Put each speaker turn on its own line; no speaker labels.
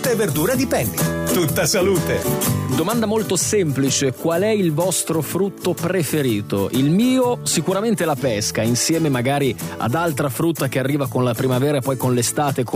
frutta e verdura di Penny. Tutta salute!
Domanda molto semplice: qual è il vostro frutto preferito? Il mio sicuramente la pesca, insieme magari ad altra frutta che arriva con la primavera e poi con l'estate,